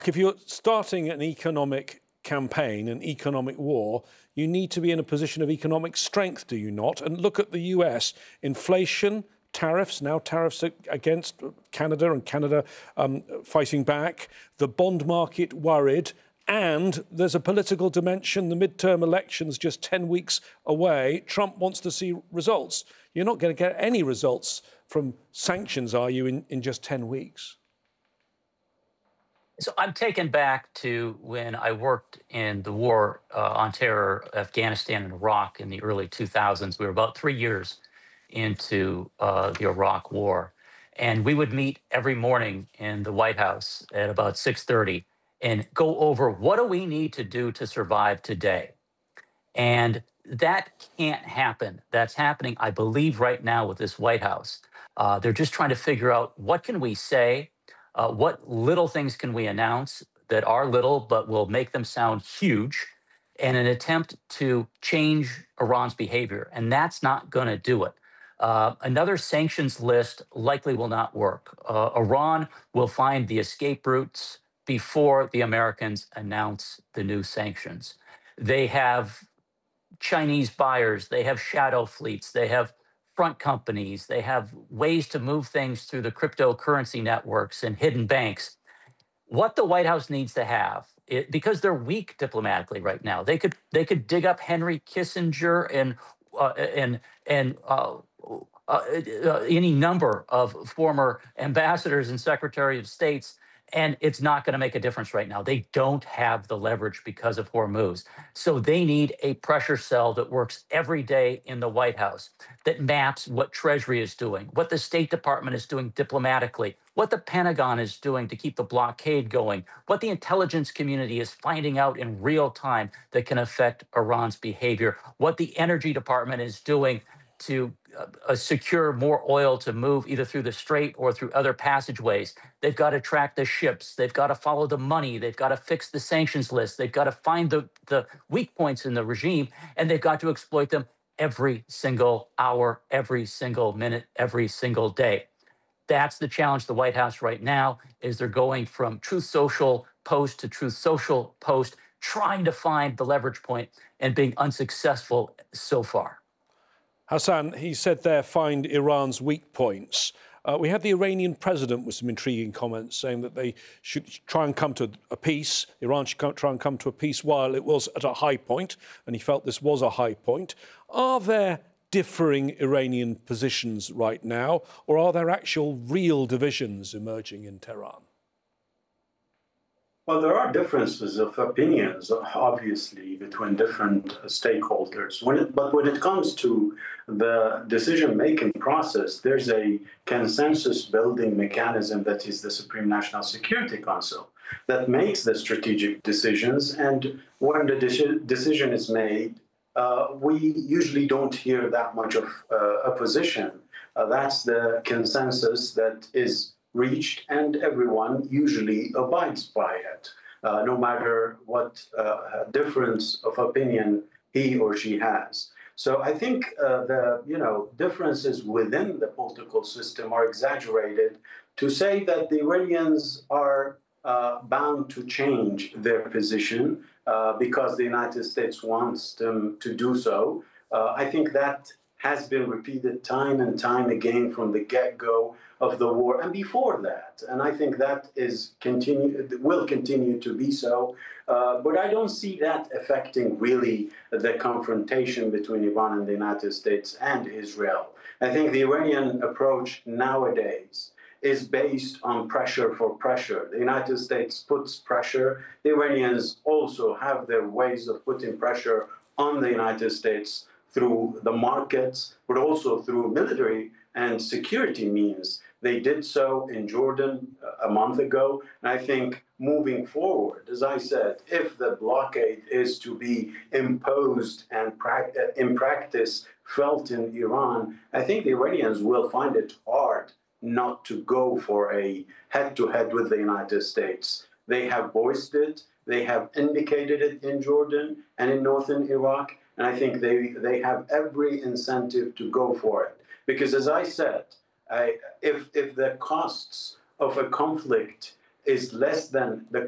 If you're starting an economic campaign, an economic war, you need to be in a position of economic strength, do you not? And look at the US. Inflation, tariffs, now tariffs against Canada and Canada fighting back, the bond market worried, and there's a political dimension, the midterm elections just 10 weeks away. Trump wants to see results. You're not going to get any results from sanctions, are you, in just 10 weeks? So I'm taken back to when I worked in the war on terror, Afghanistan and Iraq in the early 2000s. We were about 3 years into the Iraq War, and we would meet every morning in the White House at about 6:30 and go over what do we need to do to survive today. And that can't happen. That's happening, I believe, right now with this White House. They're just trying to figure out what can we say, what little things can we announce that are little but will make them sound huge, in an attempt to change Iran's behavior. And that's not going to do it. Another sanctions list likely will not work. Iran will find the escape routes before the Americans announce the new sanctions. They have Chinese buyers, they have shadow fleets, they have front companies, they have ways to move things through the cryptocurrency networks and hidden banks. What the White House needs to have, because they're weak diplomatically right now, they could dig up Henry Kissinger and any number of former ambassadors and secretary of states, and it's not going to make a difference right now. They don't have the leverage because of Hormuz. So they need a pressure cell that works every day in the White House, that maps what Treasury is doing, what the State Department is doing diplomatically, what the Pentagon is doing to keep the blockade going, what the intelligence community is finding out in real time that can affect Iran's behavior, what the Energy Department is doing to secure more oil to move either through the strait or through other passageways. They've got to track the ships. They've got to follow the money. They've got to fix the sanctions list. They've got to find the weak points in the regime, and they've got to exploit them every single hour, every single minute, every single day. That's the challenge the White House right now, is they're going from Truth Social post to Truth Social post, trying to find the leverage point and being unsuccessful so far. Hassan, he said there, find Iran's weak points. We had the Iranian president with some intriguing comments saying that they should try and come to a peace. Iran should try and come to a peace while it was at a high point, and he felt this was a high point. Are there differing Iranian positions right now, or are there actual real divisions emerging in Tehran? Well, there are differences of opinions, obviously, between different stakeholders. But when it comes to the decision-making process, there's a consensus-building mechanism that is the Supreme National Security Council that makes the strategic decisions. And when the decision is made, we usually don't hear that much of opposition. That's the consensus that is reached, and everyone usually abides by it, no matter what difference of opinion he or she has. So I think the differences within the political system are exaggerated to say that the Iranians are bound to change their position because the United States wants them to do so. I think that has been repeated time and time again from the get-go of the war and before that. And I think that will continue to be so. But I don't see that affecting really the confrontation between Iran and the United States and Israel. I think the Iranian approach nowadays is based on pressure for pressure. The United States puts pressure. The Iranians also have their ways of putting pressure on the United States through the markets, but also through military and security means. They did so in Jordan a month ago. And I think moving forward, as I said, if the blockade is to be imposed and in practice felt in Iran, I think the Iranians will find it hard not to go for a head-to-head with the United States. They have voiced it. They have indicated it in Jordan and in northern Iraq. And I think they have every incentive to go for it. Because as I said, if the costs of a conflict is less than the